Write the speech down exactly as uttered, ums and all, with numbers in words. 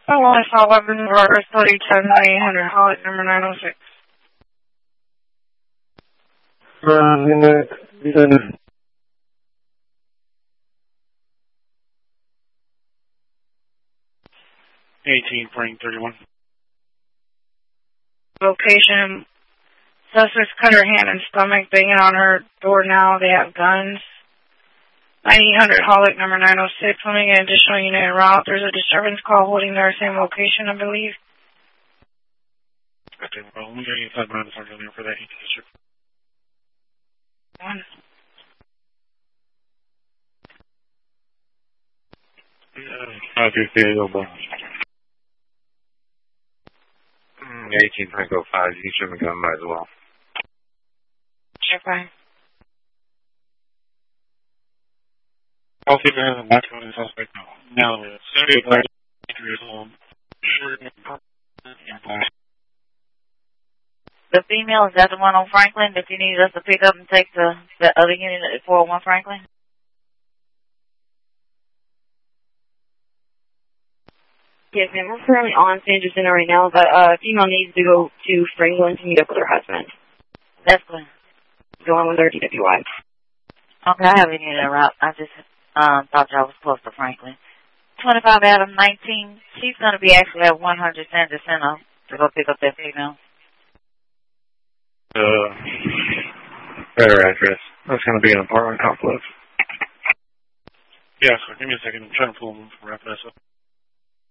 Oh, I saw weapons were thirty ten eight hundred, Holly, number nine oh six. Uh, eighteen, Frank, thirty-one. Location, suspects cut her hand and stomach, banging on her door now. They have guns. ninety-eight hundred, Hollick, number nine oh six, swimming an additional unit en route. There's a disturbance call holding their same location, I believe. Okay, well, we got you five minutes earlier for that heat district. One. five fifty, go back. eighteen point oh five, you should have gone by as well. Check by. All people have a background in suspect now. Now, seventy years old. The female, is that the one on Franklin that you need us to pick up and take to the other unit at four oh one Franklin? Yes, ma'am. We're currently on San Jacinto right now, but uh, female needs to go to Franklin to meet up with her husband. That's good. Go on with her D W I. Okay, I have a unit en route. I just um, thought y'all was close to Franklin. twenty-five Adam nineteen. She's going to be actually at one hundred San Jacinto to go pick up that female. Uh, better address. That's going to be an apartment complex. Yeah, so give me a second. I'm trying to pull them from wrap this up.